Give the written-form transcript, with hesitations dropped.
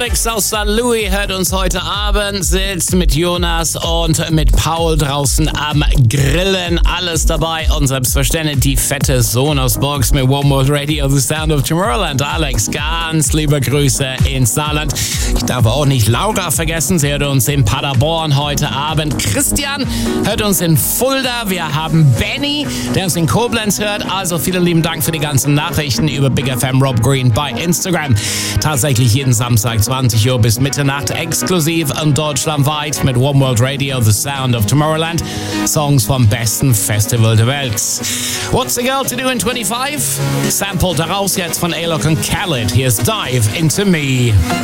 Felix aus St. Louis hört uns heute Abend, sitzt mit Jonas und mit Paul draußen am Grillen. Alles dabei und selbstverständlich die fette Sonos-Box mit One World Radio, The Sound of Tomorrowland. Alex, ganz liebe Grüße ins Saarland. Ich darf auch nicht Laura vergessen, sie hört uns in Paderborn heute Abend. Christian hört uns in Fulda. Wir haben Benny, der uns in Koblenz hört. Also vielen lieben Dank für die ganzen Nachrichten über Big FM Rob Green bei Instagram. Tatsächlich jeden Samstag 20 Uhr bis Mitternacht exklusiv und deutschlandweit mit One World Radio, The Sound of Tomorrowland. Songs vom besten Festival der Welt. What's a Girl to Do in 25? Sample daraus jetzt von Alok und Khaled. Here's Dive Into Me.